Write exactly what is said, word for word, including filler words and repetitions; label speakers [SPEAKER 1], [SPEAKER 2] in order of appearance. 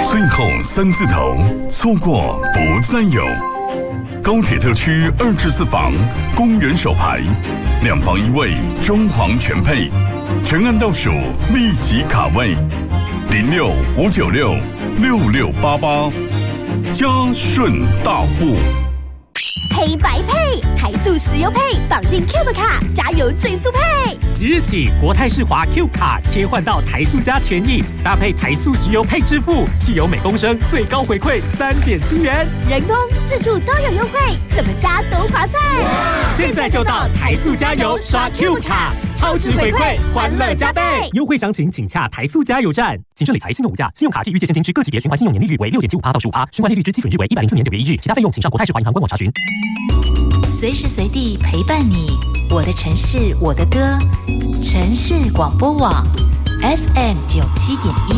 [SPEAKER 1] 最后三字头，错过不再有。高铁特区二至四房，公园首排，两房一卫，装潢全配，全案倒数，立即卡位，零六五九六六六八八，嘉顺大富。
[SPEAKER 2] 黑白配，台塑石油配，绑定 Cube 卡，加油最速配。
[SPEAKER 3] 即日起，国泰世华 Cube 卡切换到台塑加权益，搭配台塑石油配支付，汽油每公升最高回馈三点七元，
[SPEAKER 2] 人工、自助都有优惠，怎么加都划算。
[SPEAKER 3] 现在就到台塑加油刷 Cube 卡，超值回馈，欢乐加倍。优惠详情请洽台塑加油站。谨慎理财，信用无价，信用卡及预借现金之各级别循环信用年利率为六点七五趴到十五趴，循环利率之基准日为一百零四年九月一日，其他费用请上国泰世华银行官网查询。
[SPEAKER 4] 随时随地陪伴你，我的城市，我的歌，城市广播网 F M 九七点一。